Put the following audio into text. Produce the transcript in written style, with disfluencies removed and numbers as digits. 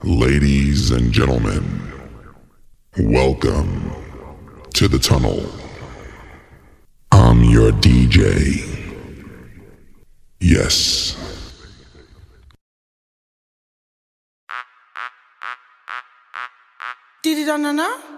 Ladies and gentlemen, welcome to the tunnel. I'm your DJ. Yes. Didi da na na?